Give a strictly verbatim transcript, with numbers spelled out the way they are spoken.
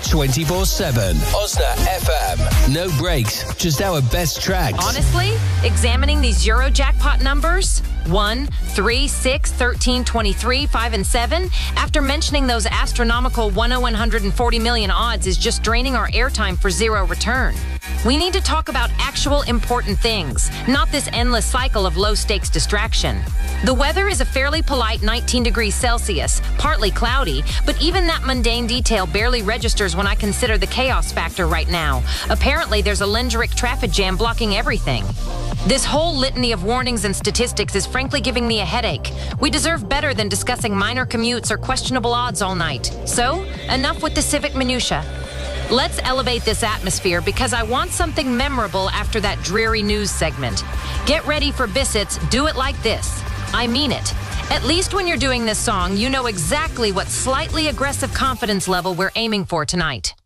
twenty-four seven. Osna F M. No breaks, just our best tracks. Honestly, examining these Euro jackpot numbers, one, three, six, thirteen, twenty-three, five, and seven, after mentioning those astronomical one in one hundred forty million odds is just draining our airtime for zero return. We need to talk about actual important things, not this endless cycle of low-stakes distraction. The weather is a fairly polite nineteen degrees Celsius, partly cloudy, but even that mundane detail barely registers when I consider the chaos factor right now. Apparently, there's a Lindrick traffic jam blocking everything. This whole litany of warnings and statistics is frankly giving me a headache. We deserve better than discussing minor commutes or questionable odds all night. So, enough with the civic minutia. Let's elevate this atmosphere because I want something memorable after that dreary news segment. Get ready for Bissett's Do It Like This. I mean it. At least when you're doing this song, you know exactly what slightly aggressive confidence level we're aiming for tonight.